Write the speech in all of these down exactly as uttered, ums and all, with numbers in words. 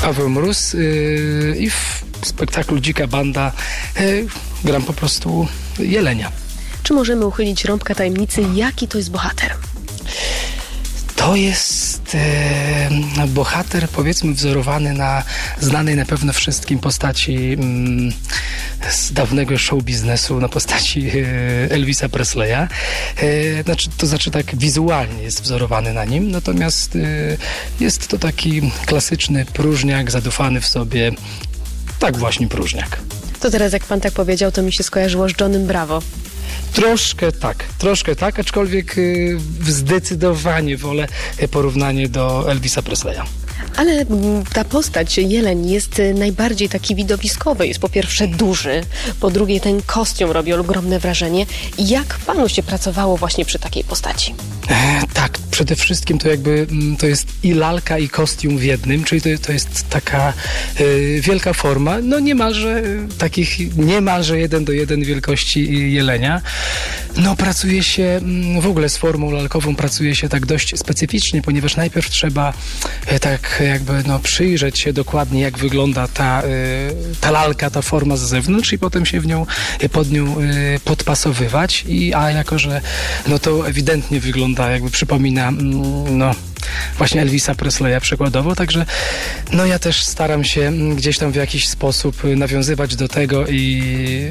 Paweł Mróz yy, i w spektaklu Dzika Banda yy, gram po prostu jelenia. Czy możemy uchylić rąbka tajemnicy, jaki to jest bohater? To jest e, bohater, powiedzmy, wzorowany na znanej na pewno wszystkim postaci mm, z dawnego show biznesu, na postaci e, Elvisa Presleya. E, znaczy, to znaczy tak wizualnie jest wzorowany na nim, natomiast e, jest to taki klasyczny próżniak, zadufany w sobie, tak właśnie próżniak. To teraz jak pan tak powiedział, to mi się skojarzyło z Johnem Bravo. Troszkę tak, troszkę tak, aczkolwiek y, zdecydowanie wolę porównanie do Elvisa Presleya. Ale ta postać, jeleń, jest najbardziej taki widowiskowy. Jest po pierwsze duży, po drugie ten kostium robi ogromne wrażenie. Jak panu się pracowało właśnie przy takiej postaci? E, tak, przede wszystkim to jakby to jest i lalka, i kostium w jednym, czyli to, to jest taka e, wielka forma, no niemalże e, takich, niemalże jeden do jeden wielkości jelenia. No pracuje się m, w ogóle z formą lalkową, pracuje się tak dość specyficznie, ponieważ najpierw trzeba e, tak jakby no, przyjrzeć się dokładnie, jak wygląda ta, y, ta lalka, ta forma z zewnątrz i potem się w nią, pod nią y, podpasowywać. I, a jako, że no, to ewidentnie wygląda, jakby przypomina mm, no, właśnie Elvisa Presleya przykładowo, także no, ja też staram się gdzieś tam w jakiś sposób nawiązywać do tego i,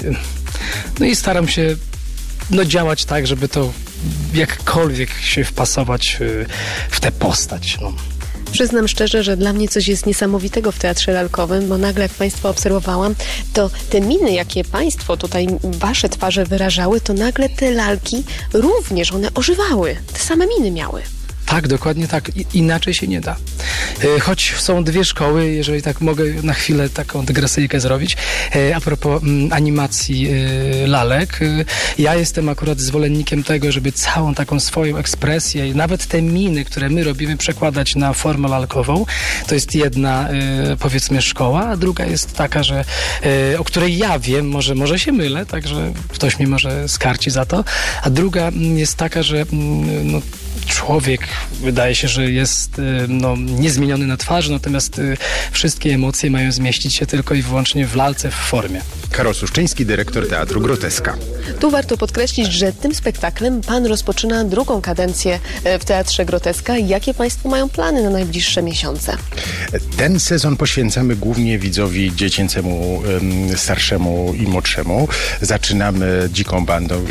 no, i staram się no, działać tak, żeby to jakkolwiek się wpasować y, w tę postać. No. Przyznam szczerze, że dla mnie coś jest niesamowitego w teatrze lalkowym, bo nagle jak Państwa obserwowałam, to te miny, jakie Państwo tutaj, Wasze twarze wyrażały, to nagle te lalki również, one ożywały. Te same miny miały. Tak, dokładnie tak. I, inaczej się nie da. E, choć są dwie szkoły, jeżeli tak mogę na chwilę taką dygresyjkę zrobić, e, a propos m, animacji e, lalek. E, ja jestem akurat zwolennikiem tego, żeby całą taką swoją ekspresję i nawet te miny, które my robimy, przekładać na formę lalkową. To jest jedna, e, powiedzmy, szkoła, a druga jest taka, że e, o której ja wiem, może, może się mylę, także ktoś mnie może skarci za to, a druga jest taka, że m, no, człowiek wydaje się, że jest no, niezmieniony na twarzy, natomiast y, wszystkie emocje mają zmieścić się tylko i wyłącznie w lalce, w formie. Karol Suszczyński, dyrektor Teatru Groteska. Tu warto podkreślić, że tym spektaklem pan rozpoczyna drugą kadencję w Teatrze Groteska. Jakie państwo mają plany na najbliższe miesiące? Ten sezon poświęcamy głównie widzowi dziecięcemu, starszemu i młodszemu. Zaczynamy Dziką Bandą.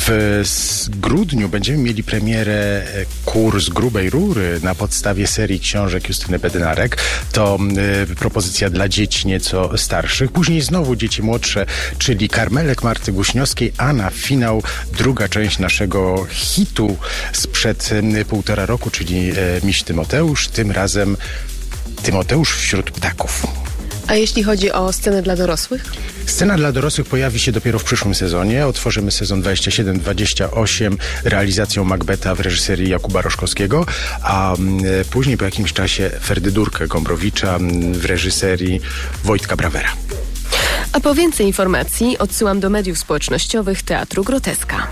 W grudniu będziemy mieli premierę Kurs grubej rury na podstawie serii książek Justyny Bednarek. To y, propozycja dla dzieci nieco starszych. Później znowu dzieci młodsze, czyli Karmelek Marty Guśniowskiej, a na finał druga część naszego hitu sprzed y, półtora roku, czyli y, Miś Tymoteusz. Tym razem Tymoteusz wśród ptaków. A jeśli chodzi o scenę dla dorosłych? Scena dla dorosłych pojawi się dopiero w przyszłym sezonie. Otworzymy sezon dwadzieścia siedem dwadzieścia osiem realizacją Macbeta w reżyserii Jakuba Roszkowskiego, a y, później po jakimś czasie Ferdydurkę Gombrowicza y, w reżyserii Wojtka Brawera. A po więcej informacji odsyłam do mediów społecznościowych Teatru Groteska.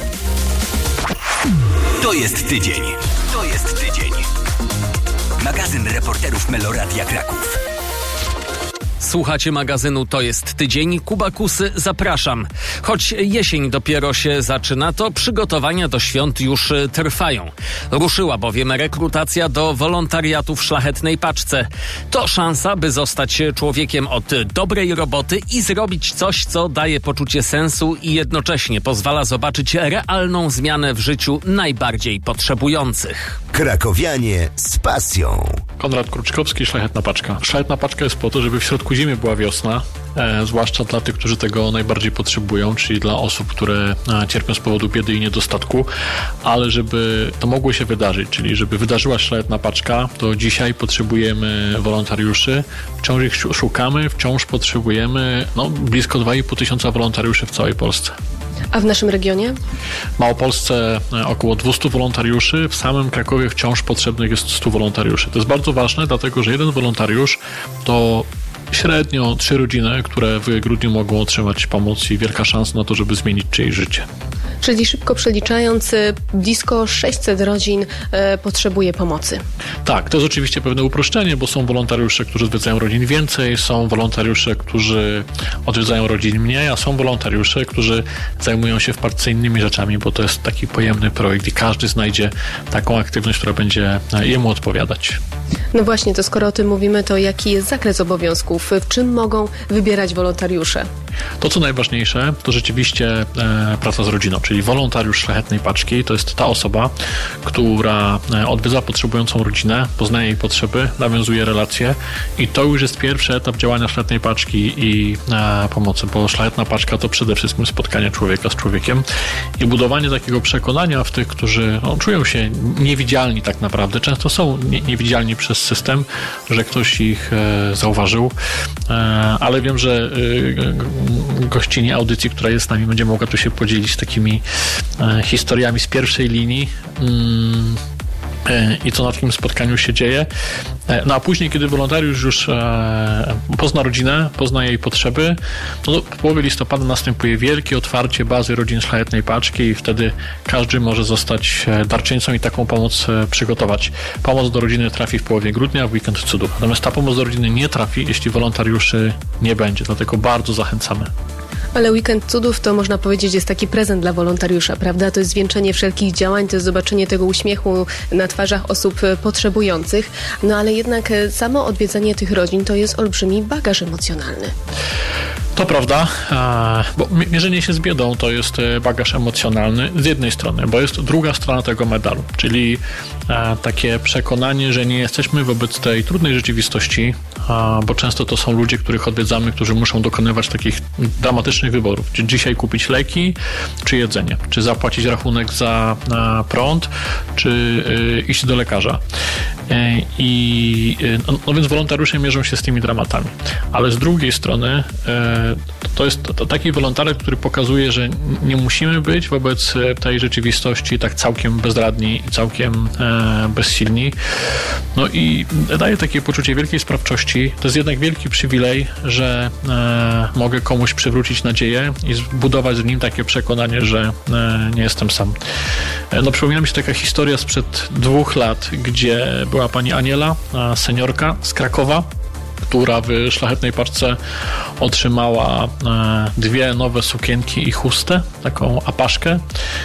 To jest tydzień. To jest tydzień. Magazyn reporterów Meloradia Kraków. Słuchacie magazynu To jest tydzień. Kuba Kusy, zapraszam. Choć jesień dopiero się zaczyna, to przygotowania do świąt już trwają. Ruszyła bowiem rekrutacja do wolontariatu w Szlachetnej Paczce. To szansa, by zostać człowiekiem od dobrej roboty i zrobić coś, co daje poczucie sensu i jednocześnie pozwala zobaczyć realną zmianę w życiu najbardziej potrzebujących. Krakowianie z pasją. Konrad Kruczkowski, Szlachetna Paczka. Szlachetna Paczka jest po to, żeby w środku zimy była wiosna, e, zwłaszcza dla tych, którzy tego najbardziej potrzebują, czyli dla osób, które e, cierpią z powodu biedy i niedostatku, ale żeby to mogło się wydarzyć, czyli żeby wydarzyła się Szlachetna Paczka, to dzisiaj potrzebujemy wolontariuszy, wciąż ich szukamy, wciąż potrzebujemy no, blisko dwa i pół tysiąca wolontariuszy w całej Polsce. A w naszym regionie? W Małopolsce około dwieście wolontariuszy, w samym Krakowie wciąż potrzebnych jest stu wolontariuszy. To jest bardzo ważne, dlatego że jeden wolontariusz to średnio trzy rodziny, które w grudniu mogą otrzymać pomoc i wielka szansa na to, żeby zmienić czyjeś życie. Czyli szybko przeliczając, blisko sześćset rodzin e, potrzebuje pomocy. Tak, to jest oczywiście pewne uproszczenie, bo są wolontariusze, którzy odwiedzają rodzin więcej, są wolontariusze, którzy odwiedzają rodzin mniej, a są wolontariusze, którzy zajmują się w parce innymi rzeczami, bo to jest taki pojemny projekt i każdy znajdzie taką aktywność, która będzie jemu odpowiadać. No właśnie, to skoro o tym mówimy, to jaki jest zakres obowiązków? W czym mogą wybierać wolontariusze? To, co najważniejsze, to rzeczywiście e, praca z rodziną, czyli wolontariusz Szlachetnej Paczki to jest ta osoba, która odwiedza potrzebującą rodzinę, poznaje jej potrzeby, nawiązuje relacje i to już jest pierwszy etap działania Szlachetnej Paczki i e, pomocy, bo Szlachetna Paczka to przede wszystkim spotkanie człowieka z człowiekiem i budowanie takiego przekonania w tych, którzy no, czują się niewidzialni tak naprawdę, często są nie, niewidzialni przez system, że ktoś ich e, zauważył, e, ale wiem, że e, gościni audycji, która jest z nami, będzie mogła tu się podzielić takimi e, historiami z pierwszej linii mm, e, i co na takim spotkaniu się dzieje. E, no a później, kiedy wolontariusz już e, pozna rodzinę, pozna jej potrzeby, no to w połowie listopada następuje wielkie otwarcie bazy rodzin Szlachetnej Paczki i wtedy każdy może zostać darczyńcą i taką pomoc e, przygotować. Pomoc do rodziny trafi w połowie grudnia, w weekend cudów. Natomiast ta pomoc do rodziny nie trafi, jeśli wolontariuszy nie będzie, dlatego bardzo zachęcamy. Ale Weekend Cudów to można powiedzieć jest taki prezent dla wolontariusza, prawda? To jest zwieńczenie wszelkich działań, to jest zobaczenie tego uśmiechu na twarzach osób potrzebujących. No ale jednak samo odwiedzanie tych rodzin to jest olbrzymi bagaż emocjonalny. To prawda, bo mierzenie się z biedą to jest bagaż emocjonalny z jednej strony, bo jest druga strona tego medalu, czyli takie przekonanie, że nie jesteśmy wobec tej trudnej rzeczywistości, bo często to są ludzie, których odwiedzamy, którzy muszą dokonywać takich dramatycznych wyborów. Czy dzisiaj kupić leki, czy jedzenie, czy zapłacić rachunek za prąd, czy iść do lekarza. I no więc wolontariusze mierzą się z tymi dramatami. Ale z drugiej strony to jest taki wolontariat, który pokazuje, że nie musimy być wobec tej rzeczywistości tak całkiem bezradni i całkiem bezsilni. No i daje takie poczucie wielkiej sprawczości. To jest jednak wielki przywilej, że mogę komuś przywrócić nadzieję i zbudować z nim takie przekonanie, że nie jestem sam. No przypomina mi się taka historia sprzed dwóch lat, gdzie była pani Aniela, seniorka z Krakowa, która w Szlachetnej Paczce otrzymała dwie nowe sukienki i chustę, taką apaszkę.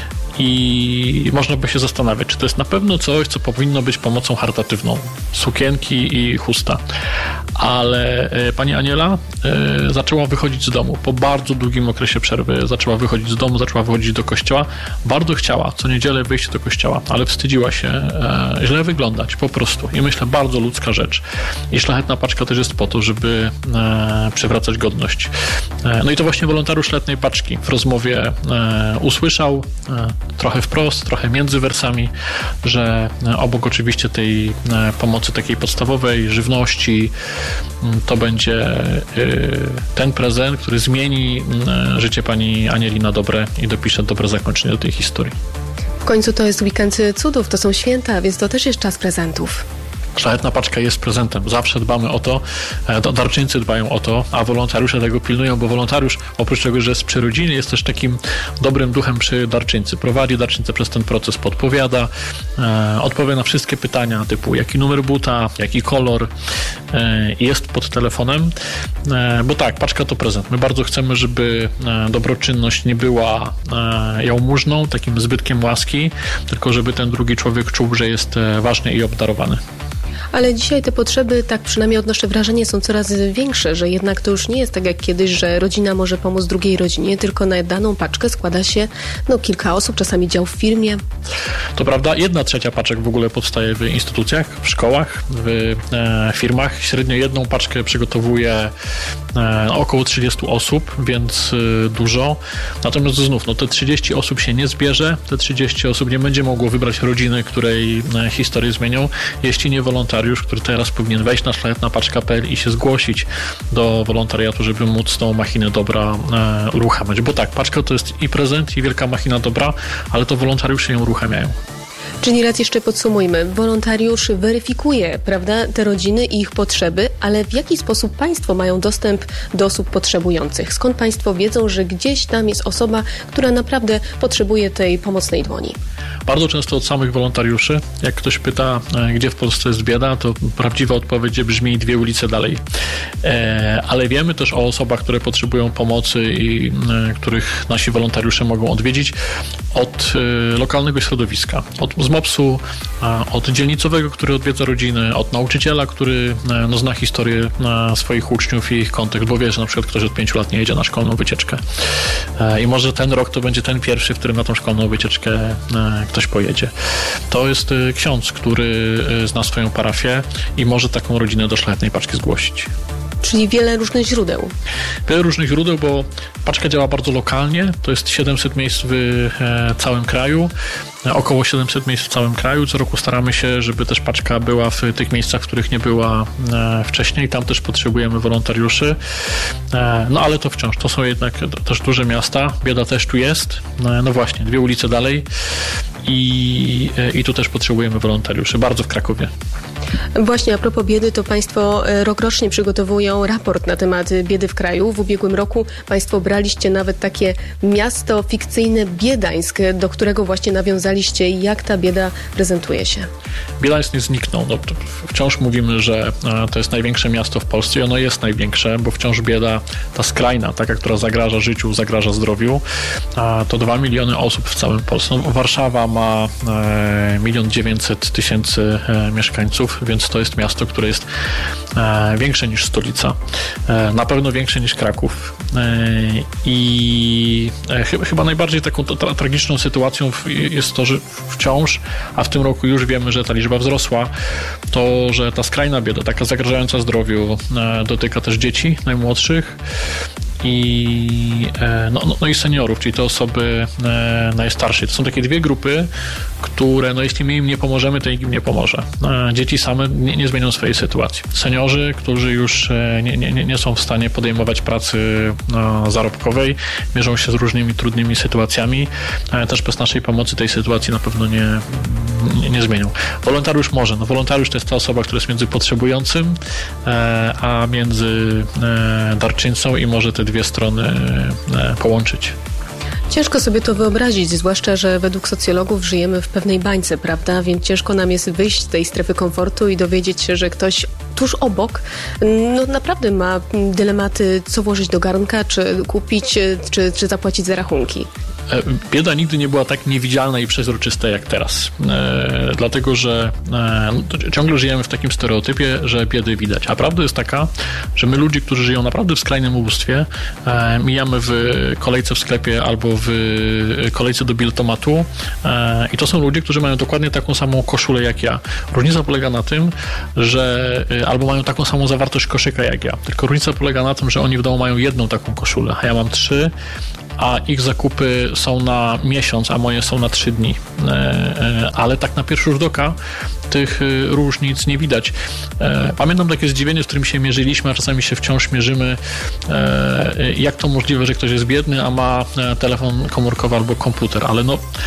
I można by się zastanawiać, czy to jest na pewno coś, co powinno być pomocą charytatywną. Sukienki i chusta. Ale pani Aniela y, zaczęła wychodzić z domu. Po bardzo długim okresie przerwy zaczęła wychodzić z domu, zaczęła wychodzić do kościoła. Bardzo chciała co niedzielę wyjść do kościoła, ale wstydziła się e, źle wyglądać po prostu. I myślę, bardzo ludzka rzecz. I Szlachetna Paczka też jest po to, żeby e, przywracać godność. E, no i to właśnie wolontariusz Szlachetnej Paczki w rozmowie e, usłyszał e, trochę wprost, trochę między wersami, że obok oczywiście tej pomocy takiej podstawowej, żywności, to będzie ten prezent, który zmieni życie pani Anieli na dobre i dopisze dobre zakończenie do tej historii. W końcu to jest Weekend Cudów, to są święta, więc to też jest czas prezentów. Szlachetna Paczka jest prezentem. Zawsze dbamy o to, darczyńcy dbają o to, a wolontariusze tego pilnują, bo wolontariusz oprócz tego, że jest przy rodzinie, jest też takim dobrym duchem przy darczyńcy. Prowadzi darczyńcę przez ten proces, podpowiada, e, odpowie na wszystkie pytania typu jaki numer buta, jaki kolor, e, jest pod telefonem, e, bo tak, paczka to prezent. My bardzo chcemy, żeby e, dobroczynność nie była e, jałmużną, takim zbytkiem łaski, tylko żeby ten drugi człowiek czuł, że jest e, ważny i obdarowany. Ale dzisiaj te potrzeby, tak przynajmniej odnoszę wrażenie, są coraz większe, że jednak to już nie jest tak jak kiedyś, że rodzina może pomóc drugiej rodzinie, tylko na daną paczkę składa się no, kilka osób, czasami dział w firmie. To prawda, jedna trzecia paczek w ogóle powstaje w instytucjach, w szkołach, w e, firmach. Średnio jedną paczkę przygotowuje e, około trzydzieści osób, więc e, dużo. Natomiast znów, no, te trzydzieści osób się nie zbierze, te trzydzieści osób nie będzie mogło wybrać rodziny, której e, historię zmienią, jeśli nie wolontariusz, który teraz powinien wejść na szlachetna paczka kropka pe el i się zgłosić do wolontariatu, żeby móc tą machinę dobra e, uruchamiać. Bo tak, paczka to jest i prezent, i wielka machina dobra, ale to wolontariusze ją uruchamiają. Czyli raz jeszcze podsumujmy. Wolontariusz weryfikuje, prawda, te rodziny i ich potrzeby, ale w jaki sposób państwo mają dostęp do osób potrzebujących? Skąd państwo wiedzą, że gdzieś tam jest osoba, która naprawdę potrzebuje tej pomocnej dłoni? Bardzo często od samych wolontariuszy. Jak ktoś pyta, gdzie w Polsce jest bieda, to prawdziwa odpowiedź brzmi dwie ulice dalej. E, ale wiemy też o osobach, które potrzebują pomocy i e, których nasi wolontariusze mogą odwiedzić od e, lokalnego środowiska. Od z mopsu, a, od dzielnicowego, który odwiedza rodziny, od nauczyciela, który e, no, zna historię e, swoich uczniów i ich kontekst, bo wie, że na przykład ktoś od pięciu lat nie jedzie na szkolną wycieczkę. E, I może ten rok to będzie ten pierwszy, w którym na tą szkolną wycieczkę e, ktoś pojedzie. To jest e, ksiądz, który e, zna swoją parafię i może taką rodzinę do Szlachetnej Paczki zgłosić. Czyli wiele różnych źródeł. Wiele różnych źródeł, bo paczka działa bardzo lokalnie. To jest siedemset miejsc w e, całym kraju. E, około siedemset miejsc w całym kraju. Co roku staramy się, żeby też paczka była w tych miejscach, w których nie była e, wcześniej. Tam też potrzebujemy wolontariuszy. E, no ale to wciąż. To są jednak też duże miasta. Bieda też tu jest. E, no właśnie, dwie ulice dalej. I, e, I tu też potrzebujemy wolontariuszy. Bardzo w Krakowie. Właśnie a propos biedy, to państwo rokrocznie przygotowują raport na temat biedy w kraju. W ubiegłym roku państwo braliście nawet takie miasto fikcyjne Biedańsk, do którego właśnie nawiązaliście. Jak ta bieda prezentuje się? Biedańsk nie zniknął. No, wciąż mówimy, że to jest największe miasto w Polsce i ono jest największe, bo wciąż bieda, ta skrajna, taka, która zagraża życiu, zagraża zdrowiu, to dwa miliony osób w całym Polsce. No, Warszawa ma milion dziewięćset tysięcy mieszkańców, więc to jest miasto, które jest e, większe niż stolica, e, na pewno większe niż Kraków e, i e, ch- chyba najbardziej taką tra- tragiczną sytuacją w, jest to, że wciąż, a w tym roku już wiemy, że ta liczba wzrosła, to, że ta skrajna bieda, taka zagrażająca zdrowiu, e, dotyka też dzieci najmłodszych i, no, no, no i seniorów, czyli te osoby e, najstarsze. To są takie dwie grupy, które, no jeśli my im nie pomożemy, to nikt im nie pomoże. E, dzieci same nie, nie zmienią swojej sytuacji. Seniorzy, którzy już e, nie, nie, nie są w stanie podejmować pracy e, zarobkowej, mierzą się z różnymi trudnymi sytuacjami. E, też bez naszej pomocy tej sytuacji na pewno nie, nie, nie zmienią. Wolontariusz może. No, wolontariusz to jest ta osoba, która jest między potrzebującym, e, a między e, darczyńcą i może te dwie strony e, połączyć. Ciężko sobie to wyobrazić, zwłaszcza, że według socjologów żyjemy w pewnej bańce, prawda? Więc ciężko nam jest wyjść z tej strefy komfortu i dowiedzieć się, że ktoś tuż obok no naprawdę ma dylematy, co włożyć do garnka, czy kupić, czy, czy zapłacić za rachunki. Bieda nigdy nie była tak niewidzialna i przezroczysta jak teraz. E, dlatego, że e, no, ciągle żyjemy w takim stereotypie, że biedy widać. A prawda jest taka, że my ludzi, którzy żyją naprawdę w skrajnym ubóstwie, e, mijamy w kolejce w sklepie albo w kolejce do biltomatu e, i to są ludzie, którzy mają dokładnie taką samą koszulę jak ja. Różnica polega na tym, że e, albo mają taką samą zawartość koszyka jak ja. Tylko różnica polega na tym, że oni w domu mają jedną taką koszulę, a ja mam trzy, a ich zakupy są na miesiąc, a moje są na trzy dni. Ale tak na pierwszy rzut oka tych różnic nie widać. Pamiętam takie zdziwienie, z którym się mierzyliśmy, a czasami się wciąż mierzymy, jak to możliwe, że ktoś jest biedny, a ma telefon komórkowy albo komputer, ale no